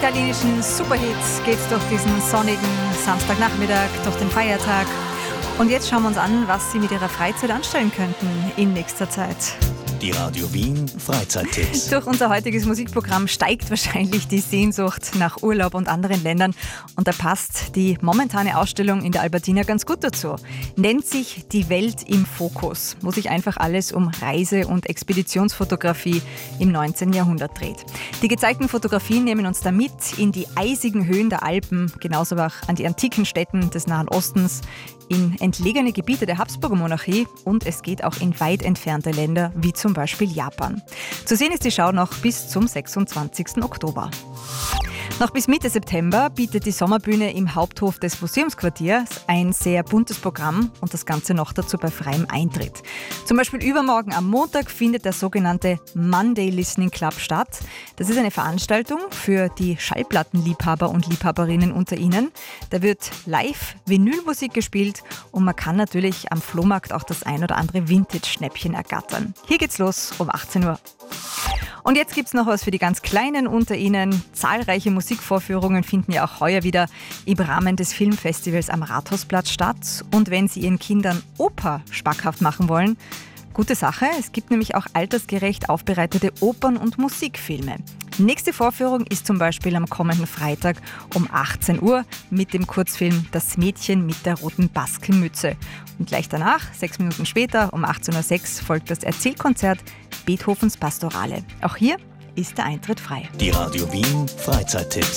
italienischen Superhits geht's durch diesen sonnigen Samstagnachmittag, durch den Feiertag. Und jetzt schauen wir uns an, was Sie mit Ihrer Freizeit anstellen könnten in nächster Zeit. Die Radio Wien Freizeittipps. Durch unser heutiges Musikprogramm steigt wahrscheinlich die Sehnsucht nach Urlaub und anderen Ländern. Und da passt die momentane Ausstellung in der Albertina ganz gut dazu. Nennt sich Die Welt im Fokus, wo sich einfach alles um Reise- und Expeditionsfotografie im 19. Jahrhundert dreht. Die gezeigten Fotografien nehmen uns da mit in die eisigen Höhen der Alpen, genauso auch an die antiken Städten des Nahen Ostens, in entlegene Gebiete der Habsburger Monarchie und es geht auch in weit entfernte Länder, wie zum Beispiel Japan. Zu sehen ist die Schau noch bis zum 26. Oktober. Noch bis Mitte September bietet die Sommerbühne im Haupthof des Museumsquartiers ein sehr buntes Programm und das Ganze noch dazu bei freiem Eintritt. Zum Beispiel übermorgen am Montag findet der sogenannte Monday Listening Club statt. Das ist eine Veranstaltung für die Schallplattenliebhaber und Liebhaberinnen unter Ihnen. Da wird live Vinylmusik gespielt und man kann natürlich am Flohmarkt auch das ein oder andere Vintage-Schnäppchen ergattern. Hier geht's los um 18 Uhr. Und jetzt gibt's noch was für die ganz Kleinen unter Ihnen. Zahlreiche Musikvorführungen finden ja auch heuer wieder im Rahmen des Filmfestivals am Rathausplatz statt. Und wenn Sie Ihren Kindern Oper schmackhaft machen wollen, gute Sache. Es gibt nämlich auch altersgerecht aufbereitete Opern- und Musikfilme. Nächste Vorführung ist zum Beispiel am kommenden Freitag um 18 Uhr mit dem Kurzfilm Das Mädchen mit der roten Baskenmütze. Und gleich danach, 6 Minuten später, um 18.06 Uhr, folgt das Erzählkonzert Beethovens Pastorale. Auch hier ist der Eintritt frei. Die Radio Wien Freizeittipps.